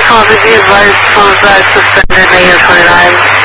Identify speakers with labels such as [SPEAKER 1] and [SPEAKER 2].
[SPEAKER 1] Call to be advised, full drive suspended, negative 29.